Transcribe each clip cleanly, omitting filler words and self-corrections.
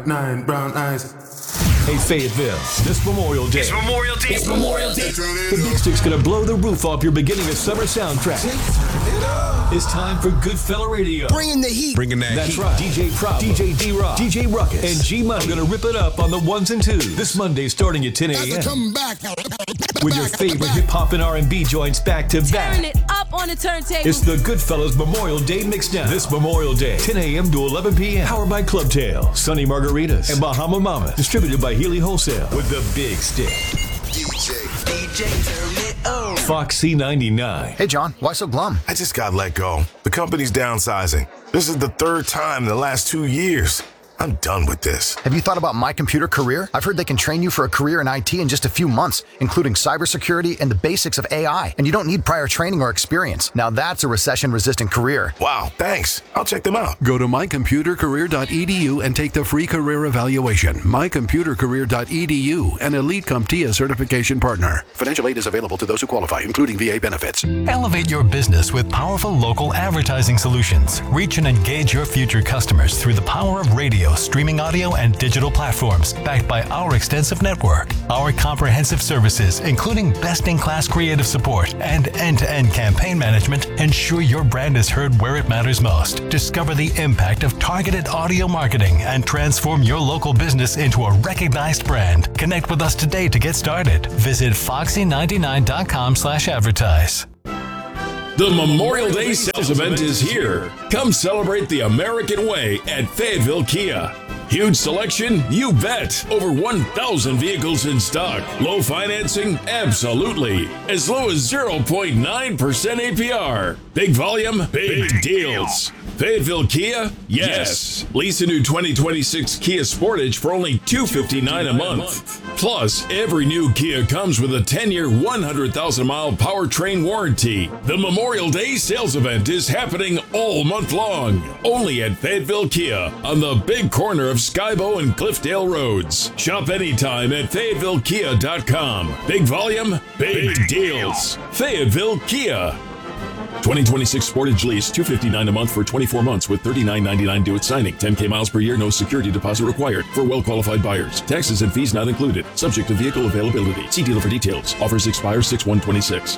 9 brown eyes. Hey Fayetteville, this Memorial Day. It's Memorial Day. It's Memorial Day. The Big Stick's gonna blow the roof off your beginning of summer soundtrack. It's time for Goodfella Radio. Bringing the heat. Bringing that That's heat. right. DJ Prob, DJ D-Rock, DJ Ruckus, and G-Money are gonna rip it up on the ones and twos. This Monday starting at 10 a.m. Come back. With your favorite hip-hop and R&B joints back to back. Turn it up on the turntable. It's the Goodfellas Memorial Day Mixdown. This Memorial Day, 10 a.m. to 11 p.m. Powered by Clubtail, Sunny Margaritas, and Bahama Mama. Distributed by Healy Wholesale with the Big Stick. DJ, turn it on. Foxy 99. Hey, John, why so glum? I just got let go. The company's downsizing. This is the third time in the last 2 years. I'm done with this. Have you thought about My Computer Career? I've heard they can train you for a career in IT in just a few months, including cybersecurity and the basics of AI. And you don't need prior training or experience. Now that's a recession-resistant career. Wow, thanks. I'll check them out. Go to mycomputercareer.edu and take the free career evaluation. mycomputercareer.edu, an Elite CompTIA certification partner. Financial aid is available to those who qualify, including VA benefits. Elevate your business with powerful local advertising solutions. Reach and engage your future customers through the power of radio, streaming audio, and digital platforms, backed by our extensive network. Our comprehensive services, including best-in-class creative support and end-to-end campaign management, ensure your brand is heard where it matters most. Discover the impact of targeted audio marketing and transform your local business into a recognized brand. Connect with us today to get started. Visit foxy99.com/advertise. The Memorial Day sales event is here. Come celebrate the American way at Fayetteville Kia. Huge selection? You bet. Over 1,000 vehicles in stock. Low financing? Absolutely. As low as 0.9% APR. Big volume? Big deals. Fayetteville Kia? Yes. Lease a new 2026 Kia Sportage for only $259 a month. Plus, every new Kia comes with a 10-year, 100,000-mile powertrain warranty. The Memorial Day sales event is happening all month long. Only at Fayetteville Kia on the big corner of Skybo and Cliffdale Roads. Shop anytime at FayettevilleKia.com. Big volume, big deals. Fayetteville Kia. 2026 Sportage lease, $259 a month for 24 months with $39.99 due at signing. 10K miles per year, no security deposit required for well-qualified buyers. Taxes and fees not included. Subject to vehicle availability. See dealer for details. Offers expire 6/1/26.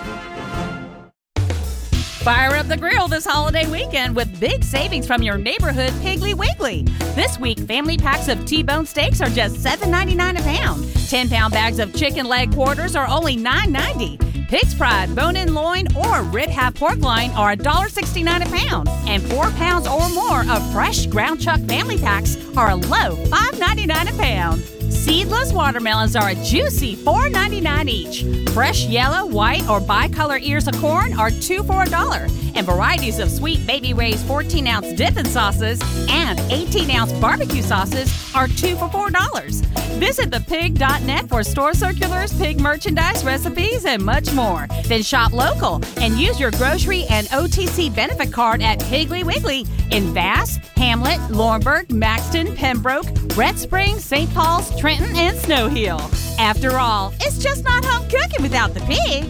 Fire up the grill this holiday weekend with big savings from your neighborhood Piggly Wiggly. This week, family packs of T-bone steaks are just $7.99 a pound. 10-pound bags of chicken leg quarters are only $9.90. Pig's Pride, bone-in loin, or rib half pork loin are $1.69 a pound. And 4 pounds or more of fresh ground chuck family packs are a low $5.99 a pound. Seedless watermelons are a juicy $4.99 each. Fresh yellow, white, or bicolor ears of corn are 2 for $1. And varieties of sweet Baby Ray's 14-ounce dipping sauces and 18-ounce barbecue sauces are 2 for $4. Visit thepig.net for store circulars, pig merchandise, recipes, and much more. Then shop local and use your grocery and OTC benefit card at Piggly Wiggly in Bass, Hamlet, Laurinburg, Maxton, Pembroke, Red Springs, St. Paul's, Trenton, and Snow Hill. After all, it's just not home cooking without the pig.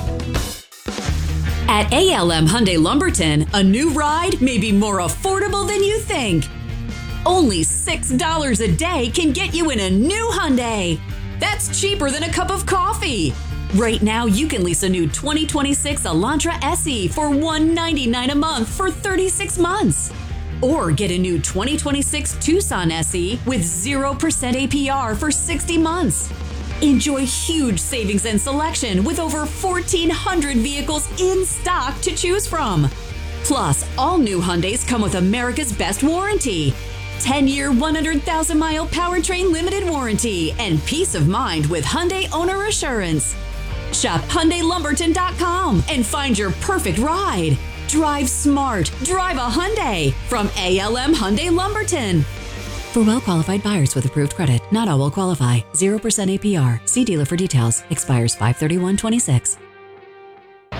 At ALM Hyundai Lumberton, a new ride may be more affordable than you think. Only $6 a day can get you in a new Hyundai. That's cheaper than a cup of coffee. Right now, you can lease a new 2026 Elantra SE for $199 a month for 36 months. Or get a new 2026 Tucson SE with 0% APR for 60 months. Enjoy huge savings and selection with over 1,400 vehicles in stock to choose from. Plus, all new Hyundais come with America's best warranty. 10-year, 100,000-mile powertrain limited warranty and peace of mind with Hyundai Owner Assurance. Shop HyundaiLumberton.com and find your perfect ride. Drive smart. Drive a Hyundai from ALM Hyundai Lumberton. For well-qualified buyers with approved credit, not all will qualify. 0% APR. See dealer for details. Expires 5/31/26.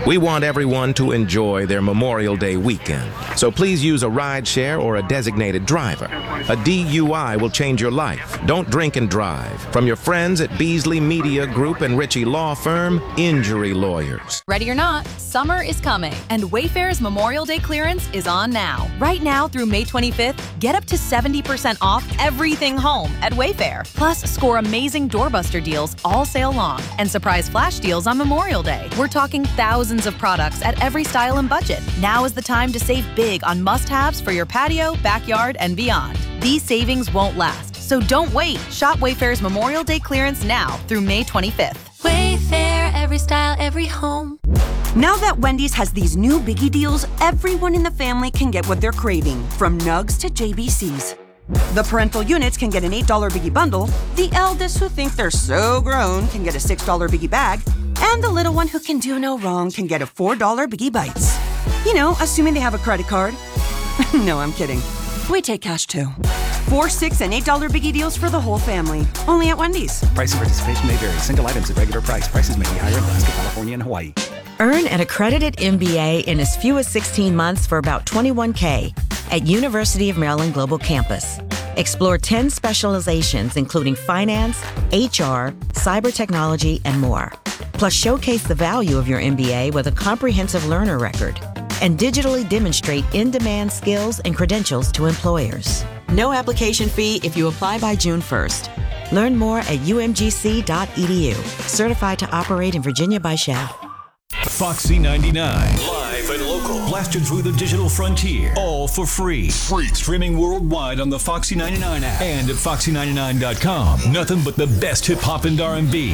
We want everyone to enjoy their Memorial Day weekend. So please use a ride share or a designated driver. A DUI will change your life. Don't drink and drive. From your friends at Beasley Media Group and Ritchie Law Firm, Injury Lawyers. Ready or not, summer is coming, and Wayfair's Memorial Day clearance is on now. Right now through May 25th, get up to 70% off everything home at Wayfair. Plus, score amazing doorbuster deals all sale long and surprise flash deals on Memorial Day. We're talking thousands of products at every style and budget. Now is the time to save big on must-haves for your patio, backyard, and beyond. These savings won't last, so don't wait. Shop Wayfair's Memorial Day clearance now through May 25th. Wayfair, every style, every home. Now that Wendy's has these new biggie deals, everyone in the family can get what they're craving, from nugs to JBCs. The parental units can get an $8 biggie bundle, the eldest who think they're so grown can get a $6 biggie bag, and the little one who can do no wrong can get a $4 biggie bites. You know, assuming they have a credit card. No, I'm kidding. We take cash too. 4, 6, and $8 biggie deals for the whole family. Only at Wendy's. Price and participation may vary. Single items at regular price. Prices may be higher in Alaska, California, and Hawaii. Earn an accredited MBA in as few as 16 months for about $21K at University of Maryland Global Campus. Explore 10 specializations, including finance, HR, cyber technology, and more. Plus, showcase the value of your MBA with a comprehensive learner record and digitally demonstrate in-demand skills and credentials to employers. No application fee if you apply by June 1st. Learn more at umgc.edu. Certified to operate in Virginia by Shell. Foxy 99. Live and local. Blasting through the digital frontier. All for free. Streaming worldwide on the Foxy 99 app and at foxy99.com. Nothing but the best hip-hop and R&B.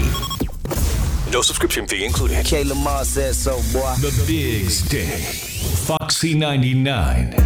No subscription fee included. K. Lamar says so, boy. The Big Stay. Foxy 99.